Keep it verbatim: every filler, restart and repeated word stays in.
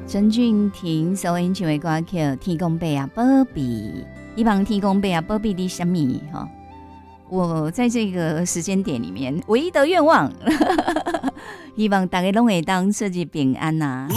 陈俊廷所演唱的歌曲《天公伯啊宝贝》，希望天公伯啊宝贝的什么哈？我在这个时间点里面唯一的愿望，希望大家拢会当设计平安呐、啊。